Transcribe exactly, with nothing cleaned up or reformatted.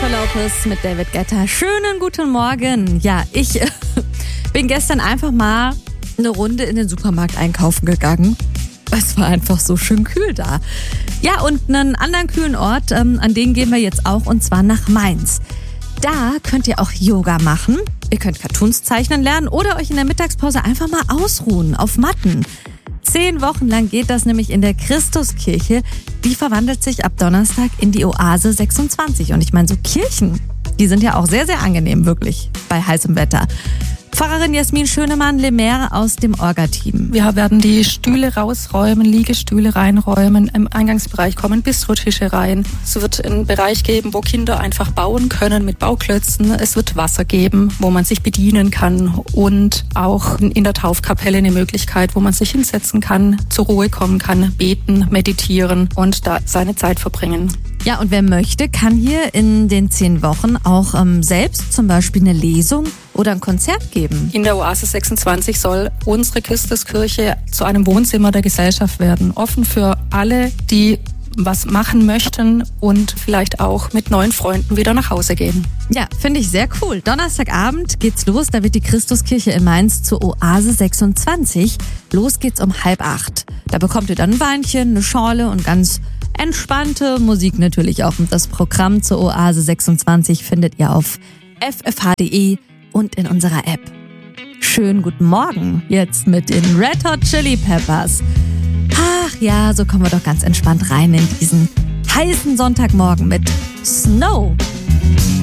Jennifer Lopez mit David Guetta. Schönen guten Morgen. Ja, ich äh, bin gestern einfach mal eine Runde in den Supermarkt einkaufen gegangen. Es war einfach so schön kühl da. Ja, und einen anderen kühlen Ort, ähm, an den gehen wir jetzt auch, und zwar nach Mainz. Da könnt ihr auch Yoga machen. Ihr könnt Cartoons zeichnen lernen oder euch in der Mittagspause einfach mal ausruhen auf Matten. Zehn Wochen lang geht das nämlich in der Christuskirche. Die verwandelt sich ab Donnerstag in die Oase sechsundzwanzig. Und ich meine, so Kirchen, die sind ja auch sehr, sehr angenehm, wirklich, bei heißem Wetter. Pfarrerin Jasmin Schönemann-Lemaire aus dem Orga-Team. Wir werden die Stühle rausräumen, Liegestühle reinräumen. Im Eingangsbereich kommen Bistrotische rein. Es wird einen Bereich geben, wo Kinder einfach bauen können mit Bauklötzen. Es wird Wasser geben, wo man sich bedienen kann. Und auch in der Taufkapelle eine Möglichkeit, wo man sich hinsetzen kann, zur Ruhe kommen kann, beten, meditieren und da seine Zeit verbringen. Ja, und wer möchte, kann hier in den zehn Wochen auch ähm, selbst zum Beispiel eine Lesung oder ein Konzert geben. In der Oase sechsundzwanzig soll unsere Christuskirche zu einem Wohnzimmer der Gesellschaft werden. Offen für alle, die was machen möchten und vielleicht auch mit neuen Freunden wieder nach Hause gehen. Ja, finde ich sehr cool. Donnerstagabend geht's los, da wird die Christuskirche in Mainz zur Oase sechsundzwanzig. Los geht's um halb acht. Da bekommt ihr dann ein Weinchen, eine Schorle und ganz entspannte Musik natürlich auch. Und das Programm zur Oase sechsundzwanzig findet ihr auf f f h punkt d e und in unserer App. Schönen guten Morgen jetzt mit den Red Hot Chili Peppers. Ach ja, so kommen wir doch ganz entspannt rein in diesen heißen Sonntagmorgen mit Snow.